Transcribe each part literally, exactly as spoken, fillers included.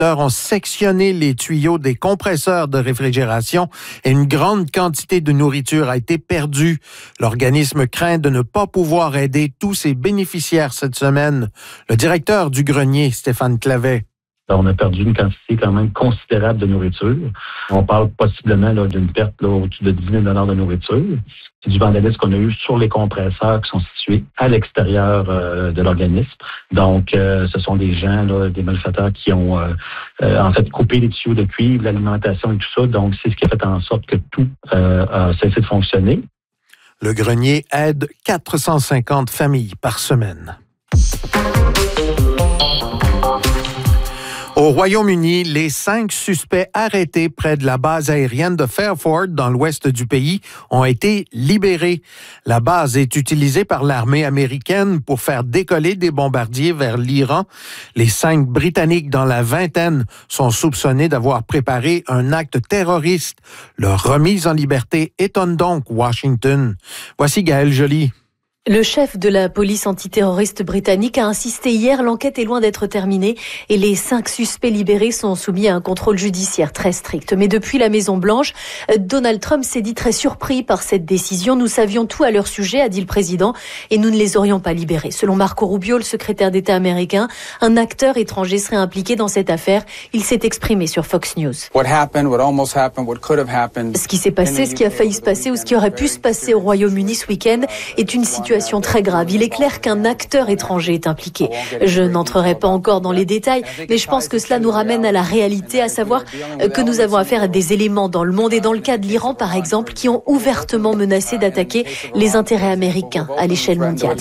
inspecteurs ont sectionné les tuyaux des compresseurs de réfrigération et une grande quantité de nourriture a été perdue. L'organisme craint de ne pas pouvoir aider tous ses bénéficiaires cette semaine. Le directeur du grenier, Stéphane Clavet. On a perdu une quantité quand même considérable de nourriture. On parle possiblement là, d'une perte là, au-dessus de dix mille dollars de nourriture. C'est du vandalisme qu'on a eu sur les compresseurs qui sont situés à l'extérieur euh, de l'organisme. Donc, euh, ce sont des gens, là, des malfaiteurs qui ont euh, euh, en fait coupé les tuyaux de cuivre, l'alimentation et tout ça. Donc, c'est ce qui a fait en sorte que tout euh, a cessé de fonctionner. Le grenier aide quatre cent cinquante familles par semaine. Au Royaume-Uni, les cinq suspects arrêtés près de la base aérienne de Fairford, dans l'ouest du pays, ont été libérés. La base est utilisée par l'armée américaine pour faire décoller des bombardiers vers l'Iran. Les cinq Britanniques dans la vingtaine sont soupçonnés d'avoir préparé un acte terroriste. Leur remise en liberté étonne donc Washington. Voici Gaël Joly. Le chef de la police antiterroriste britannique a insisté hier, l'enquête est loin d'être terminée et les cinq suspects libérés sont soumis à un contrôle judiciaire très strict. Mais depuis la Maison-Blanche, Donald Trump s'est dit très surpris par cette décision. Nous savions tout à leur sujet, a dit le président, et nous ne les aurions pas libérés. Selon Marco Rubio, le secrétaire d'État américain, un acteur étranger serait impliqué dans cette affaire. Il s'est exprimé sur Fox News. What happened, what almost happened, what could have happened. Ce qui s'est passé, ce qui a failli se passer ou ce qui aurait pu se passer au Royaume-Uni ce week-end est une situation Situation très grave. Il est clair qu'un acteur étranger est impliqué. Je n'entrerai pas encore dans les détails, mais je pense que cela nous ramène à la réalité, à savoir que nous avons affaire à des éléments dans le monde et dans le cas de l'Iran, par exemple, qui ont ouvertement menacé d'attaquer les intérêts américains à l'échelle mondiale.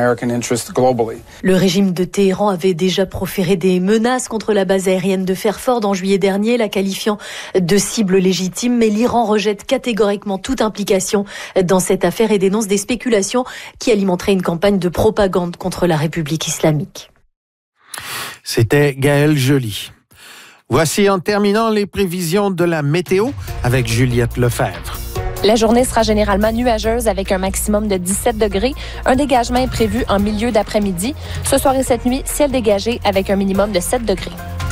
Le régime de Téhéran avait déjà proféré des menaces contre la base aérienne de Fairford en juillet dernier, la qualifiant de cible légitime, mais l'Iran rejette catégoriquement toute implication dans cette affaire et dénonce des spéculations qui alimenterait une campagne de propagande contre la République islamique. C'était Gaël Joly. Voici en terminant les prévisions de la météo avec Juliette Lefebvre. La journée sera généralement nuageuse avec un maximum de dix-sept degrés. Un dégagement est prévu en milieu d'après-midi. Ce soir et cette nuit, ciel dégagé avec un minimum de sept degrés.